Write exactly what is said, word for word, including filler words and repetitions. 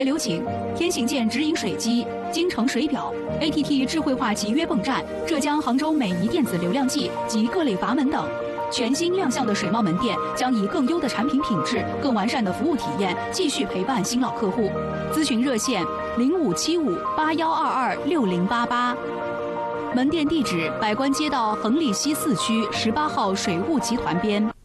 流行、天行健直饮水机、京城水表、A T T 智慧化集约泵站、浙江杭州美仪电子流量计及各类阀门等。全新亮相的水贸门店将以更优的产品品质、更完善的服务体验，继续陪伴新老客户。咨询热线：零五七五八幺二二六零八八。门店地址：百官街道恒利西四区十八号水务集团边。